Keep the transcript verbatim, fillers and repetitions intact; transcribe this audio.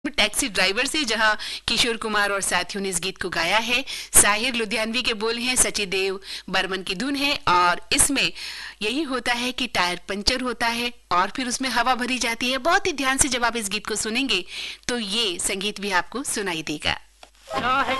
Taxi driver से, जहां किशोर कुमार और साथियों ने इस गीत को गाया है। साहिर लुधियानवी के बोल हैं, सचीदेव बर्मन की धुन है और इसमें यही होता है कि टायर पंचर होता है और फिर उसमें हवा भरी जाती है। बहुत ही ध्यान से जब आप इस गीत को सुनेंगे तो ये संगीत भी आपको सुनाई देगा।